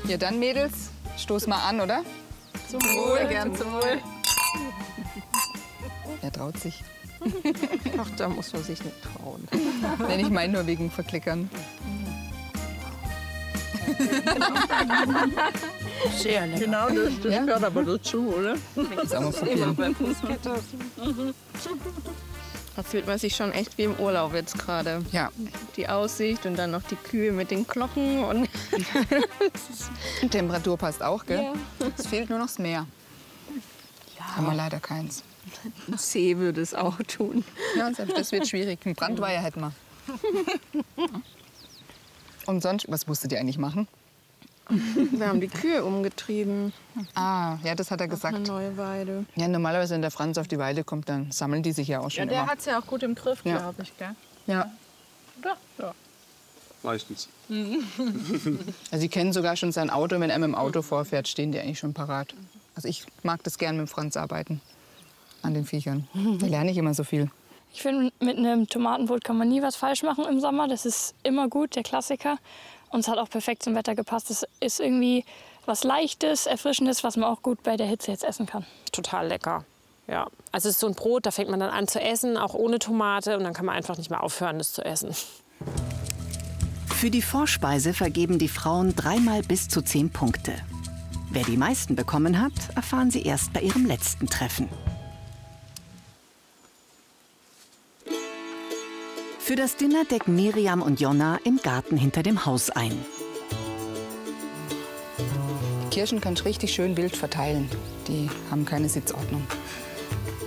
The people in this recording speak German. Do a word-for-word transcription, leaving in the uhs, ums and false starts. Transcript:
Ja, dann, Mädels, stoß mal an, oder? Zum Wohl, gern zum Wohl. Er traut sich. Ach, da muss man sich nicht trauen. Nenn ich meinen nur wegen Verklickern. Sehr lecker. Genau, das, das Ja? gehört aber dazu, oder? Das ist auch mal probieren. Beim Fußkette. Da fühlt man sich schon echt wie im Urlaub jetzt gerade. Ja. Die Aussicht und dann noch die Kühe mit den Glocken. Und Die Temperatur passt auch, gell? Ja. Es fehlt nur noch das Meer. Haben wir leider keins. ein See würde es auch tun. Ja, selbst das wird schwierig. Ein Brandweiher hätten wir. Und sonst, was musstet ihr eigentlich machen? Wir haben die Kühe umgetrieben. Ah, ja, das hat er Eine gesagt. neue Weide. Ja, normalerweise, wenn der Franz auf die Weide kommt, dann sammeln die sich ja auch schon Ja, der immer. hat es ja auch gut im Griff, Ja. glaube ich, gell? Ja. Ja, ja. Meistens. Also die kennen sogar schon sein Auto. Wenn er mit dem Auto vorfährt, stehen die eigentlich schon parat. Also ich mag das gern mit dem Franz arbeiten. An den Viechern. Da lerne ich immer so viel. Ich finde, mit einem Tomatenbrot kann man nie was falsch machen im Sommer. Das ist immer gut, der Klassiker. Und es hat auch perfekt zum Wetter gepasst. Es ist irgendwie was Leichtes, Erfrischendes, was man auch gut bei der Hitze jetzt essen kann. Total lecker. Ja. Also es ist so ein Brot, da fängt man dann an zu essen, auch ohne Tomate. Und dann kann man einfach nicht mehr aufhören, das zu essen. Für die Vorspeise vergeben die Frauen dreimal bis zu zehn Punkte. Wer die meisten bekommen hat, erfahren Sie erst bei ihrem letzten Treffen. Für das Dinner decken Miriam und Jonna im Garten hinter dem Haus ein. Kirschen kannst du richtig schön wild verteilen. Die haben keine Sitzordnung.